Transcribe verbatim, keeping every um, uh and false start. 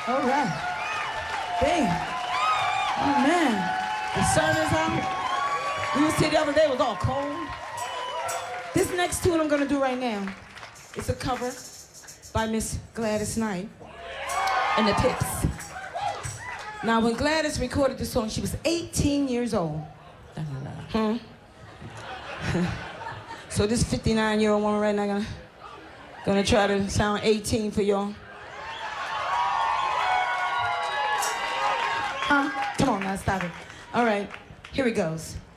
All right. Damn. Oh, man. The sun is out. We was here the other day, it was all cold. This next tune I'm going to do right now is a cover by Miss Gladys Knight and the Pips. Now, when Gladys recorded this song, she was eighteen years old. Hmm? So this fifty-nine-year-old woman right now gonna, gonna try to sound eighteen for y'all. Huh? Come on now, stop it. All right, here it goes.